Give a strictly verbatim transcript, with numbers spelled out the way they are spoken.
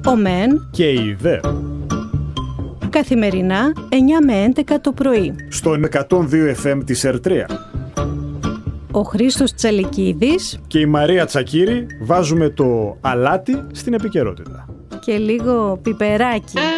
ο ΜΕΝ και η ΔΕ. Καθημερινά εννιά με έντεκα το πρωί. Στον εκατόν δύο εφ εμ της Ερτρία. Ο Χρήστος Τσαλικίδης Και η Μαρία Τσακύρη βάζουμε το αλάτι στην επικαιρότητα. και λίγο πιπεράκι.